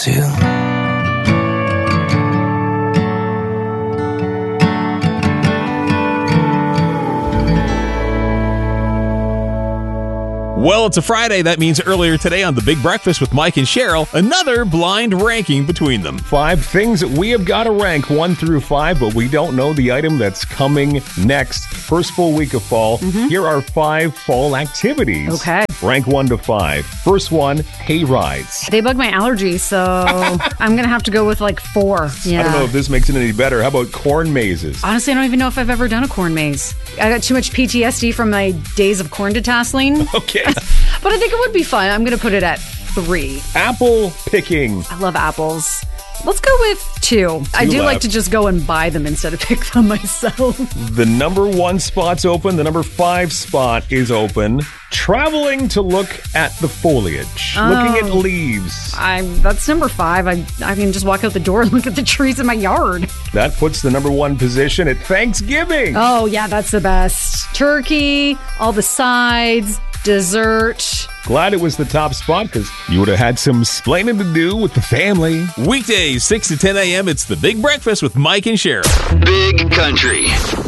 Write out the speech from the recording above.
too. Well, it's a Friday. That means earlier today on The Big Breakfast with Mike and Cheryl, another blind ranking between them. 5 things that we have got to rank 1 through 5, but we don't know the item that's coming next. First full week of fall. Here are 5 fall activities. Okay. Rank 1 to 5. First one, hay rides. They bug my allergies, so I'm going to have to go with like 4. Yeah. I don't know if this makes it any better. How about corn mazes? Honestly, I don't even know if I've ever done a corn maze. I got too much PTSD from my days of corn detasseling. Okay. But I think it would be fun. I'm going to put it at 3. Apple picking. I love apples. Let's go with 2. I do like to just go and buy them instead of pick them myself. The number 1 spot's open. The number 5 spot is open. Traveling to look at the foliage. Looking at leaves. That's number 5. I can just walk out the door and look at the trees in my yard. That puts the number 1 position at Thanksgiving. Oh, yeah, that's the best. Turkey, all the sides, dessert. Glad it was the top spot because you would have had some splaining to do with the family. Weekdays, 6 to 10 a.m., it's The Big Breakfast with Mike and Cheryl. Big Country.